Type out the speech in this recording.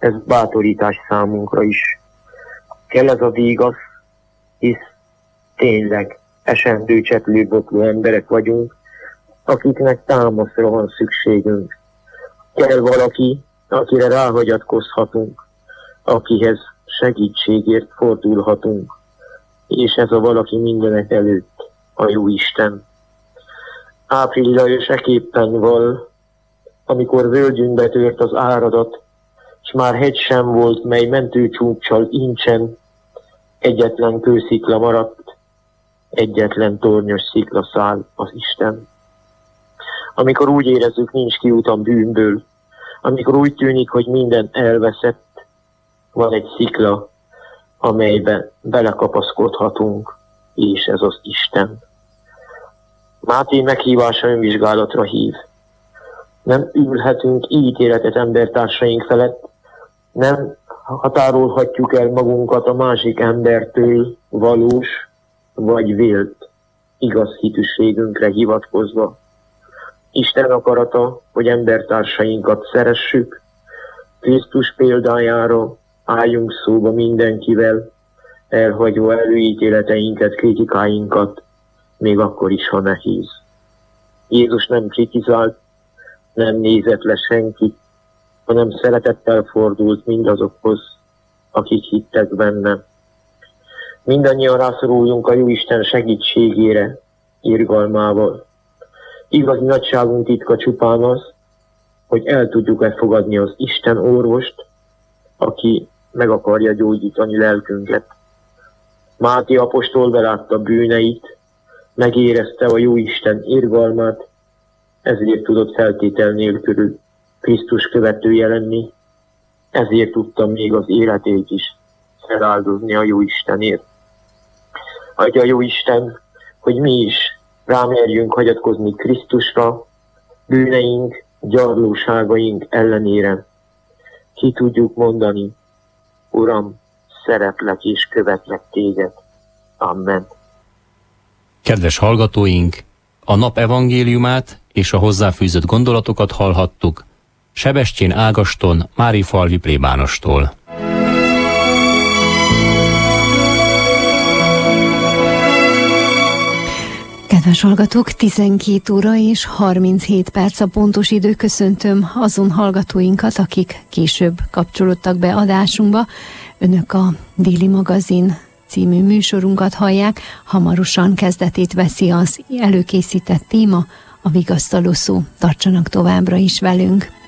ez bátorítás számunkra is. Kell ez a vígasz, hisz tényleg esendő, csetlő, botló emberek vagyunk, akiknek támaszra van szükségünk. Kell valaki, akire ráhagyatkozhatunk, akihez segítségért fordulhatunk, és ez a valaki mindenek előtt a Jóisten. Április Lajos eképpen val, amikor völgyünkbe tört az áradat, s már hegy sem volt, mely mentőcsúccsal incsen, egyetlen kőszikla maradt, egyetlen tornyos sziklaszál az Isten. Amikor úgy érezzük, nincs kiút a bűnből, amikor úgy tűnik, hogy minden elveszett, van egy szikla, amelybe belekapaszkodhatunk, és ez az Isten. Máté meghívása önvizsgálatra hív. Nem ülhetünk ítéletet embertársaink felett, nem határolhatjuk el magunkat a másik embertől valós vagy vélt igaz hitűségünkre hivatkozva. Isten akarata, hogy embertársainkat szeressük, Krisztus példájára álljunk szóba mindenkivel, elhagyva előítéleteinket, kritikáinkat, még akkor is, ha nehéz. Jézus nem kritizált, nem nézett le senkit, hanem szeretettel fordult mindazokhoz, akik hittek benne. Mindannyian rászoruljunk a Jóisten segítségére, irgalmával. Igazi nagyságunk titka csupán az, hogy el tudjuk-e fogadni az Isten orvost, aki meg akarja gyógyítani lelkünket. Máté apostol belátta bűneit, megérezte a Jóisten irgalmát, ezért tudott feltétel nélkül Krisztus követője lenni, ezért tudta még az életét is feláldozni a Jóistenért. Adja a Jóisten, hogy mi is rámerjünk hagyatkozni Krisztusra, bűneink, gyarlóságaink ellenére. Ki tudjuk mondani, Uram, szeretlek és követlek téged. Amen. Kedves hallgatóink, a nap evangéliumát és a hozzáfűzött gondolatokat hallhattuk Sebestyén Ágaston, Márifalvi plébánostól. Kedves hallgatók, 12 óra és 37 perc a pontos idő. Köszöntöm azon hallgatóinkat, akik később kapcsolódtak be adásunkba. Önök a Déli Magazin című műsorunkat hallják. Hamarosan kezdetét veszi az előkészített téma, a vigasztaló szó. Tartsanak továbbra is velünk!